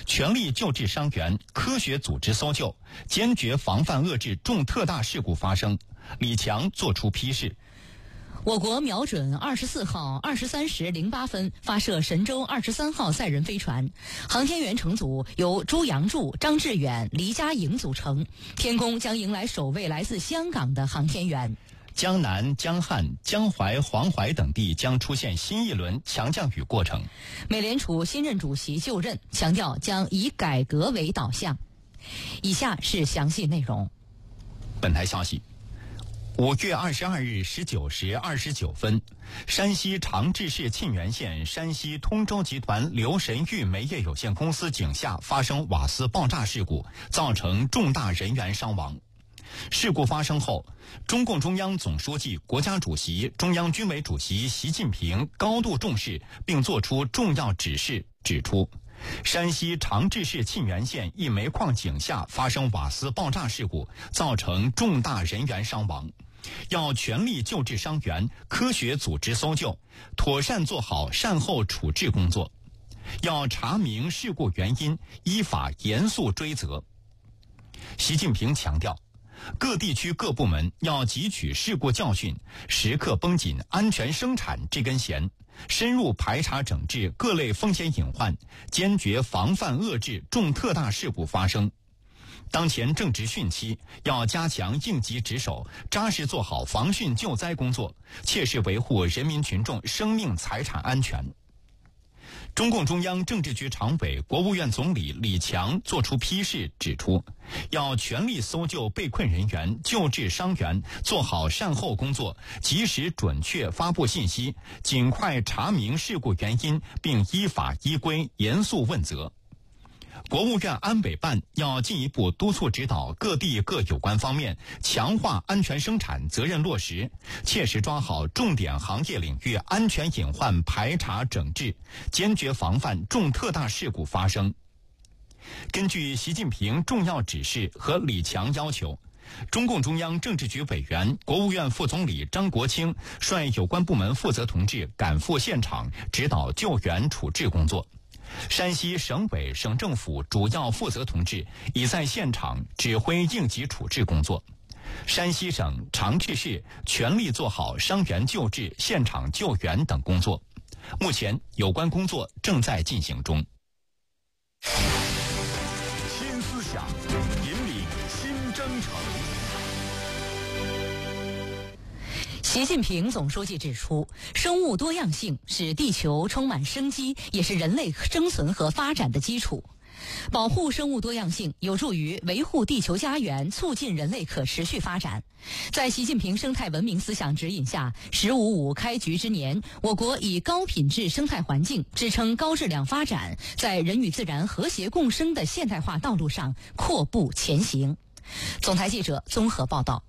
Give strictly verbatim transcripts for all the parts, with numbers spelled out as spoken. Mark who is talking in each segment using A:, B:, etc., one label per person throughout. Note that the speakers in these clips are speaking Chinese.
A: 全力救治伤员，科学组织搜救，坚决防范遏制重特大事故发生。李强作出批示。
B: 我国瞄准二十四号二十三时零八分发射神舟二十三号载人飞船，航天员乘组由朱杨柱、张志远、黎佳颖组成，天宫将迎来首位来自香港的航天员。
A: 江南、江汉、江淮、黄淮等地将出现新一轮强降雨过程。
B: 美联储新任主席就任，强调将以改革为导向。以下是详细内容。
A: 本台消息。五月二十二日十九时二十九分，山西长治市沁源县山西通州集团刘神玉煤业有限公司井下发生瓦斯爆炸事故，造成重大人员伤亡。事故发生后，中共中央总书记、国家主席、中央军委主席习近平高度重视，并作出重要指示，指出山西长治市沁源县一煤矿井下发生瓦斯爆炸事故，造成重大人员伤亡，要全力救治伤员，科学组织搜救，妥善做好善后处置工作，要查明事故原因，依法严肃追责。习近平强调，各地区各部门要汲取事故教训，时刻绷紧安全生产这根弦，深入排查整治各类风险隐患，坚决防范遏制重特大事故发生。当前正值汛期，要加强应急值守，扎实做好防汛救灾工作，切实维护人民群众生命财产安全。中共中央政治局常委、国务院总理李强作出批示，指出，要全力搜救被困人员，救治伤员，做好善后工作，及时准确发布信息，尽快查明事故原因，并依法依规严肃问责。国务院安委办要进一步督促指导各地各有关方面，强化安全生产责任落实，切实抓好重点行业领域安全隐患排查整治，坚决防范重特大事故发生。根据习近平重要指示和李强要求，中共中央政治局委员、国务院副总理张国清率有关部门负责同志赶赴现场，指导救援处置工作。山西省委省政府主要负责同志已在现场指挥应急处置工作。山西省长治市全力做好伤员救治、现场救援等工作。目前有关工作正在进行中。
C: 新思想，引领新征程。
B: 习近平总书记指出，生物多样性使地球充满生机，也是人类生存和发展的基础。保护生物多样性有助于维护地球家园，促进人类可持续发展。在习近平生态文明思想指引下，十五五开局之年，我国以高品质生态环境支撑高质量发展，在人与自然和谐共生的现代化道路上阔步前行。总台记者综合报道。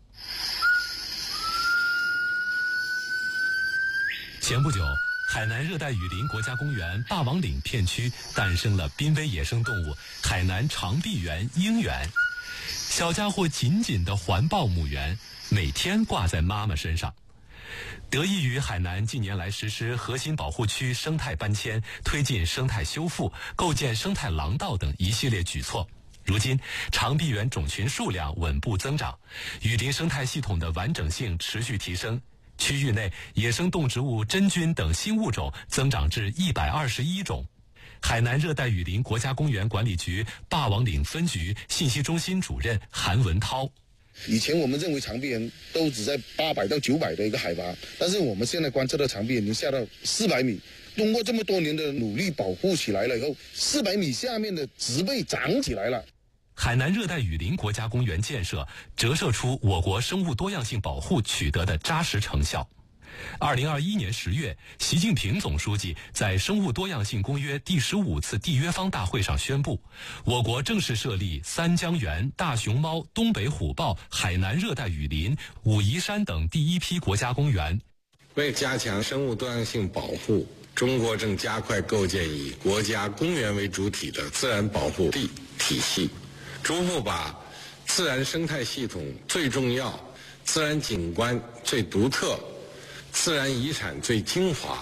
D: 前不久，海南热带雨林国家公园霸王岭片区诞生了濒危野生动物海南长臂猿鹰猿。小家伙紧紧地环抱母猿，每天挂在妈妈身上。得益于海南近年来实施核心保护区生态搬迁、推进生态修复、构建生态廊道等一系列举措，如今长臂猿种群数量稳步增长，雨林生态系统的完整性持续提升。区域内野生动植物真菌等新物种增长至一百二十一种。海南热带雨林国家公园管理局霸王岭分局信息中心主任韩文涛：
E: 以前我们认为长臂猿都只在八百到九百的一个海拔，但是我们现在观测到长臂猿已经下到四百米。通过这么多年的努力保护起来了以后，四百米下面的植被长起来了。
D: 海南热带雨林国家公园建设折射出我国生物多样性保护取得的扎实成效。二零二一年十月，习近平总书记在生物多样性公约第十五次缔约方大会上宣布，我国正式设立三江源、大熊猫、东北虎豹、海南热带雨林、武夷山等第一批国家公园。
F: 为加强生物多样性保护，中国正加快构建以国家公园为主体的自然保护地体系，逐步把自然生态系统最重要、自然景观最独特、自然遗产最精华、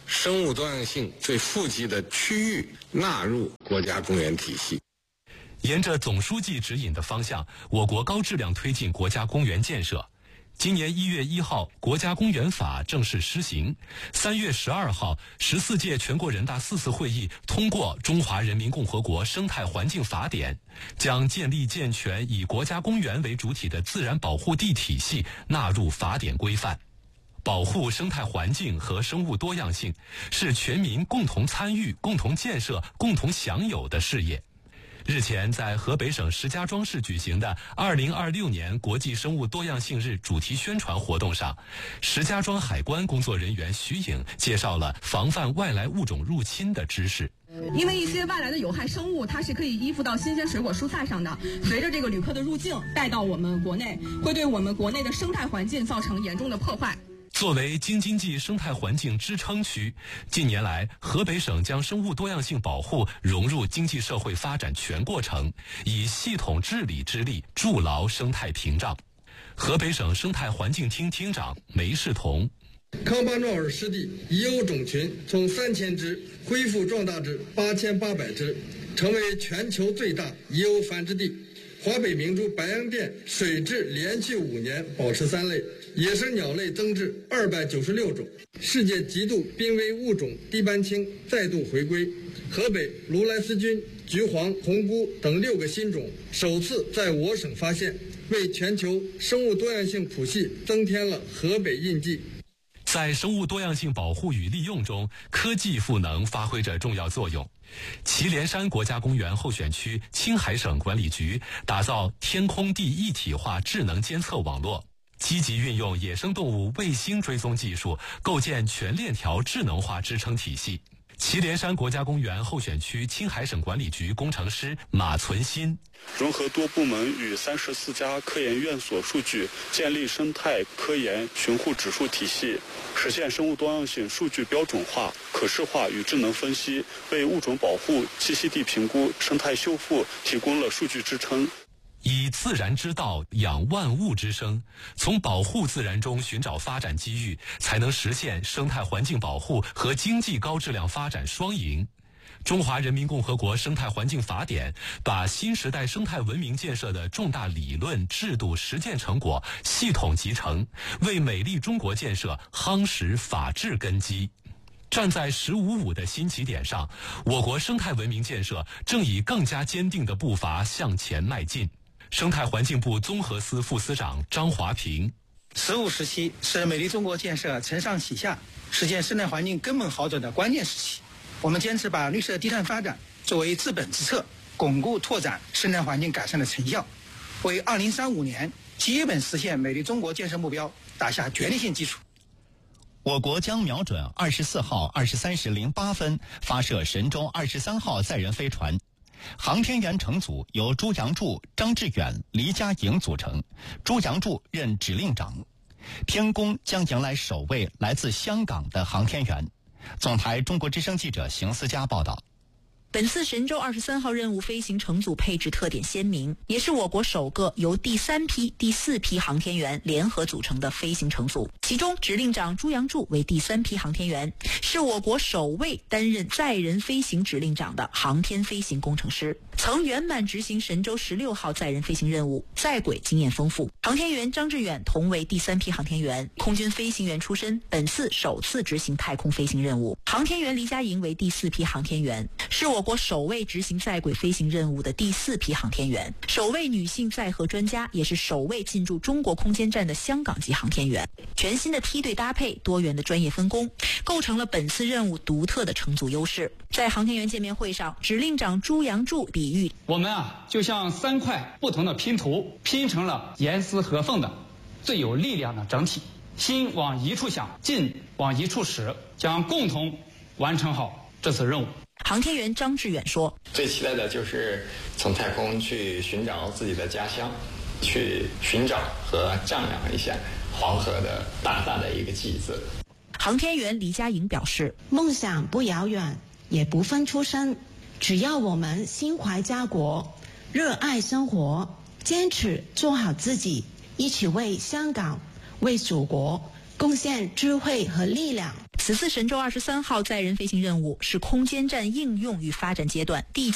F: 生物多样性最富集的区域纳入国家公园体系。
D: 沿着总书记指引的方向，我国高质量推进国家公园建设。今年一月一号，国家公园法正式施行。三月十二号，十四届全国人大四次会议通过《中华人民共和国生态环境法典》，将建立健全以国家公园为主体的自然保护地体系纳入法典规范。保护生态环境和生物多样性是全民共同参与、共同建设、共同享有的事业。日前，在河北省石家庄市举行的二零二六年国际生物多样性日主题宣传活动上，石家庄海关工作人员徐颖介绍了防范外来物种入侵的知识。
G: 因为一些外来的有害生物，它是可以依附到新鲜水果蔬菜上的，随着这个旅客的入境带到我们国内，会对我们国内的生态环境造成严重的破坏。
D: 作为京津冀生态环境支撑区，近年来河北省将生物多样性保护融入经济社会发展全过程，以系统治理之力筑牢生态屏障。河北省生态环境厅厅长梅世同：
H: 康巴诺尔湿地已有种群从三千只恢复壮大至八千八百只，成为全球最大已有繁殖地。华北明珠白洋淀水质连续五年保持三类，野生鸟类增至二百九十六种，世界极度濒危物种低斑青再度回归。河北如来丝菌、橘黄、红菇等六个新种首次在我省发现，为全球生物多样性谱系增添了河北印记。
D: 在生物多样性保护与利用中，科技赋能发挥着重要作用。祁连山国家公园候选区青海省管理局打造天空地一体化智能监测网络，积极运用野生动物卫星追踪技术，构建全链条智能化支撑体系。祁连山国家公园候选区青海省管理局工程师马存新：
I: 融合多部门与三十四家科研院所数据，建立生态科研巡护指数体系，实现生物多样性数据标准化、可视化与智能分析，为物种保护、栖息地评估、生态修复提供了数据支撑。
D: 以自然之道养万物之生，从保护自然中寻找发展机遇，才能实现生态环境保护和经济高质量发展双赢。中华人民共和国生态环境法典把新时代生态文明建设的重大理论、制度、实践成果系统集成，为美丽中国建设夯实法治根基。站在“十五五”的新起点上，我国生态文明建设正以更加坚定的步伐向前迈进。生态环境部综合司副司长张华平：
J: 十五时期是美丽中国建设承上启下、实现生态环境根本好转的关键时期。我们坚持把绿色低碳发展作为治本之策，巩固拓展生态环境改善的成效，为二零三五年基本实现美丽中国建设目标打下决定性基础。
A: 我国将瞄准二十四号二十三时零八分发射神舟二十三号载人飞船。航天员乘组由朱杨柱、张志远、黎佳颖组成，朱杨柱任指令长。天宫将迎来首位来自香港的航天员。总台中国之声记者邢思佳报道。
B: 本次神舟二十三号任务飞行乘组配置特点鲜明，也是我国首个由第三批、第四批航天员联合组成的飞行乘组。其中，指令长朱杨柱为第三批航天员，是我国首位担任载人飞行指令长的航天飞行工程师，曾圆满执行神舟十六号载人飞行任务，在轨经验丰富。航天员张志远同为第三批航天员，空军飞行员出身，本次首次执行太空飞行任务。航天员黎佳颖为第四批航天员，是我国首位执行在轨飞行任务的第四批航天员，首位女性载荷专家，也是首位进驻中国空间站的香港籍航天员。全新的梯队搭配、多元的专业分工，构成了本次任务独特的乘组优势。在航天员见面会上，指令长朱杨柱比喻：
K: 我们啊，就像三块不同的拼图，拼成了严丝合缝的、最有力量的整体。心往一处想，劲往一处使，将共同完成好这次任务。
B: 航天员张志远说：
L: 最期待的就是从太空去寻找自己的家乡，去寻找和丈量一下黄河的大大的一个记字。
B: 航天员黎佳颖表示：
M: 梦想不遥远，也不分出身，只要我们心怀家国，热爱生活，坚持做好自己，一起为香港、为祖国贡献智慧和力量。
N: 此次神舟二十三号载人飞行任务是空间站应用与发展阶段第